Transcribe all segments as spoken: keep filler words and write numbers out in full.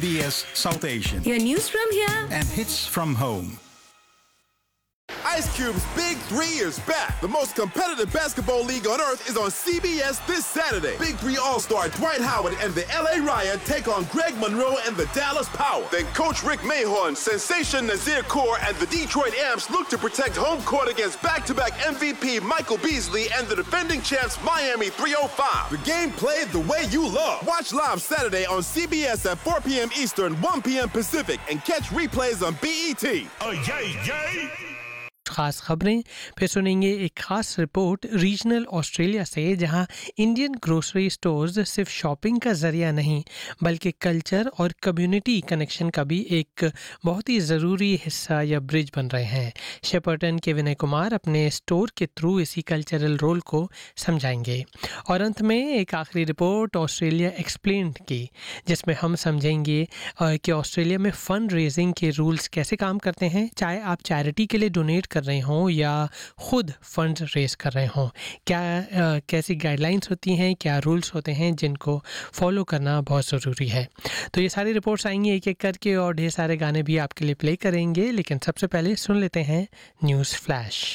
B S South Asian. Your news from here and hits from home. Ice Cube's Big Three is back. The most competitive basketball league on earth is on C B S this Saturday. Big Three All-Star Dwight Howard and the L A Riot take on Greg Monroe and the Dallas Power. Then Coach Rick Mahorn, Sensation Nazir Kaur, and the Detroit Amps look to protect home court against back-to-back M V P Michael Beasley and the defending champs Miami three oh five. The game played the way you love. Watch live Saturday on C B S at four p.m. Eastern, one p.m. Pacific, and catch replays on B E T. Oh, yay, yay! खास खबरें फिर सुनेंगे एक खास report regional Australia से, जहां Indian grocery stores सिर्फ shopping का जरिया नहीं बल्कि कल्चर और कम्युनिटी कनेक्शन का भी एक बहुत ही ज़रूरी हिस्सा या ब्रिज बन रहे हैं। शेपर्टन के विनय कुमार अपने स्टोर के थ्रू इसी कल्चरल रोल को समझाएंगे। और अंत में एक आखिरी रिपोर्ट ऑस्ट्रेलिया एक्सप्लेन्ड की, जिसमें हम समझेंगे कि ऑस्ट्रेलिया में फ़ंड रेजिंग के रूल्स कैसे काम करते हैं, चाहे आप चैरिटी के लिए डोनेट कर रहे हों या खुद फंड रेज कर रहे हों। क्या आ, कैसी गाइडलाइंस होती हैं, क्या रूल्स होते हैं जिनको फॉलो करना बहुत ज़रूरी है। तो ये सारी रिपोर्ट्स आएंगी एक एक करके और ढेर सारे गाने भी आपके लिए प्ले करेंगे, लेकिन सबसे पहले सुन लेते हैं न्यूज़ फ्लैश।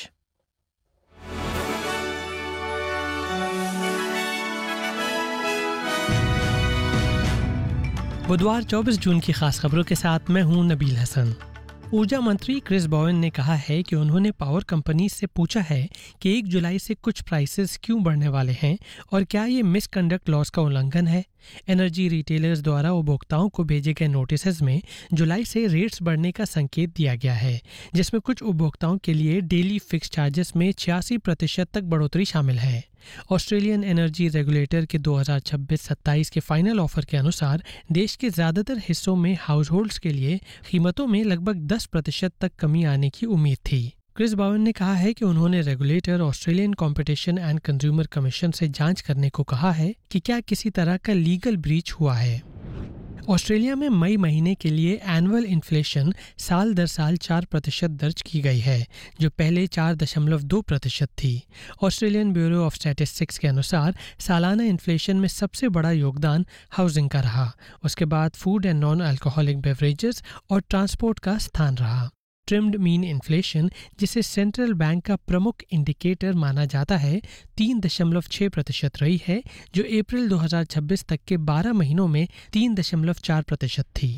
बुधवार चौबीस जून की खास खबरों के साथ मैं हूं नबील हसन। ऊर्जा मंत्री क्रिस बॉयन ने कहा है कि उन्होंने पावर कंपनी से पूछा है कि एक जुलाई से कुछ प्राइसेस क्यों बढ़ने वाले हैं और क्या ये मिसकंडक्ट लॉस का उल्लंघन है। एनर्जी रिटेलर्स द्वारा उपभोक्ताओं को भेजे गए नोटिसेस में जुलाई से रेट्स बढ़ने का संकेत दिया गया है, जिसमें कुछ उपभोक्ताओं के लिए डेली फिक्स चार्जेस में छियासी प्रतिशत तक बढ़ोतरी शामिल है। ऑस्ट्रेलियन एनर्जी रेगुलेटर के दो हज़ार छब्बीस सत्ताईस के फाइनल ऑफर के अनुसार देश के ज़्यादातर हिस्सों में हाउस होल्ड्स के लिए कीमतों में लगभग दस प्रतिशत तक कमी आने की उम्मीद थी। क्रिस बावन ने कहा है कि उन्होंने regulator Australian competition and consumer commission से जांच करने को कहा है कि क्या किसी तरह का लीगल ब्रीच हुआ है। ऑस्ट्रेलिया में मई महीने के लिए एनुअल इन्फ्लेशन साल दर साल चार प्रतिशत दर्ज की गई है, जो पहले चार दशमलव दो प्रतिशत थी। ऑस्ट्रेलियन ब्यूरो ऑफ स्टैटिस्टिक्स के अनुसार सालाना इन्फ्लेशन में सबसे बड़ा योगदान हाउसिंग का रहा, उसके बाद food and non alcoholic beverages और ट्रांसपोर्ट का स्थान रहा। ट्रिम्ड मीन इन्फ्लेशन, जिसे सेंट्रल बैंक का प्रमुख इंडिकेटर माना जाता है, तीन दशमलव छः प्रतिशत रही है, जो अप्रैल दो हज़ार छब्बीस तक के बारह महीनों में तीन दशमलव चार प्रतिशत थी।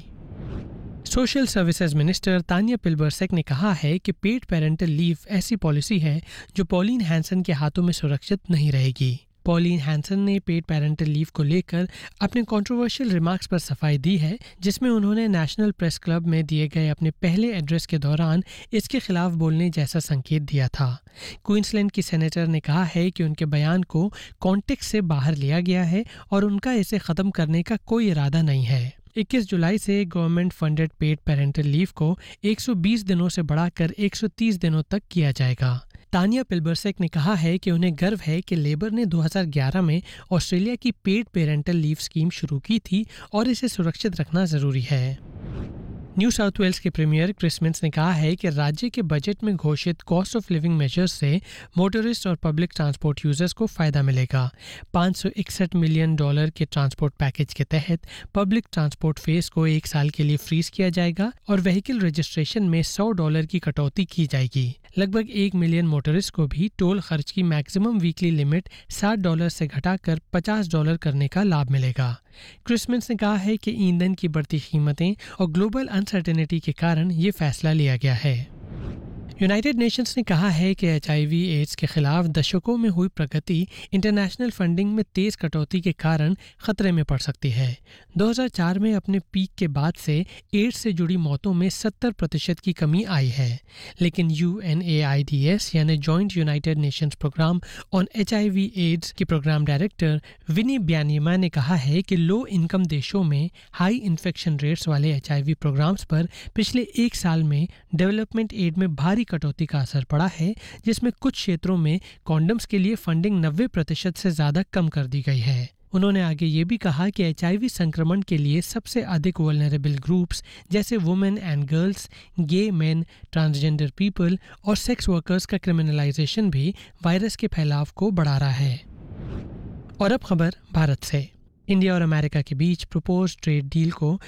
सोशल सर्विसेज मिनिस्टर तानिया पिल्बर्सेक ने कहा है कि पेड पेरेंटल लीव ऐसी पॉलिसी है जो पॉलिन हैंसन के हाथों में सुरक्षित नहीं रहेगी। पॉलिन हैंसन ने पेड पेरेंटल लीव को लेकर अपने कंट्रोवर्शियल रिमार्क्स पर सफाई दी है, जिसमें उन्होंने नेशनल प्रेस क्लब में दिए गए अपने पहले एड्रेस के दौरान इसके खिलाफ बोलने जैसा संकेत दिया था। क्वींसलैंड की सेनेटर ने कहा है कि उनके बयान को कॉन्टेक्स्ट से बाहर लिया गया है और उनका इसे ख़त्म करने का कोई इरादा नहीं है। इक्कीस जुलाई से government funded paid parental leave को एक सौ बीस दिनों से बढ़ाकर एक सौ तीस दिनों तक किया जाएगा। तानिया पिल्बर्सेक ने कहा है कि उन्हें गर्व है कि लेबर ने दो हज़ार ग्यारह में ऑस्ट्रेलिया की पेड पेरेंटल लीव स्कीम शुरू की थी और इसे सुरक्षित रखना ज़रूरी है। न्यू साउथ वेल्स के प्रीमियर क्रिस मिन्स ने कहा है कि राज्य के बजट में घोषित कॉस्ट ऑफ लिविंग मेजर्स से मोटरिस्ट और पब्लिक ट्रांसपोर्ट यूजर्स को फ़ायदा मिलेगा। पाँच सौ इकसठ मिलियन डॉलर के ट्रांसपोर्ट पैकेज के तहत पब्लिक ट्रांसपोर्ट फेस को एक साल के लिए फ्रीज किया जाएगा और व्हीकल रजिस्ट्रेशन में सौ डॉलर की कटौती की जाएगी। लगभग एक मिलियन मोटरिस्ट को भी टोल खर्च की मैक्सिमम वीकली लिमिट साठ डॉलर से घटाकर पचास डॉलर करने का लाभ मिलेगा। क्रिस मिन्स ने कहा है कि ईंधन की बढ़ती कीमतें और ग्लोबल अनसर्टेनिटी के कारण ये फैसला लिया गया है। यूनाइटेड नेशंस ने कहा है कि एचआईवी एड्स के खिलाफ दशकों में हुई प्रगति इंटरनेशनल फंडिंग में तेज़ कटौती के कारण खतरे में पड़ सकती है। दो हज़ार चार में अपने पीक के बाद से एड्स से जुड़ी मौतों में सत्तर प्रतिशत की कमी आई है, लेकिन you N A I D S यानी joint United Nations programme on HIV AIDS की प्रोग्राम डायरेक्टर विनी ब्यानिमा ने कहा है कि लो इनकम देशों में हाई इन्फेक्शन रेट्स वाले एचआईवी प्रोग्राम्स पर पिछले एक साल में डेवलपमेंट एड में भारी कटौती का असर पड़ा है, जिसमें कुछ क्षेत्रों में कॉन्डम्स के लिए फंडिंग नब्बे प्रतिशत से ज़्यादा कम कर दी गई है। उन्होंने आगे ये भी कहा कि एचआईवी संक्रमण के लिए सबसे अधिक वल्नरेबल ग्रुप्स जैसे women and girls, gay main, transgender people और सेक्स वर्कर्स का क्रिमिनलाइजेशन भी वायरस के फैलाव को बढ़ा रहा है। और अब खबर भारत से। इंडिया और अमेरिका के बीच प्रपोज ट्रेड डील को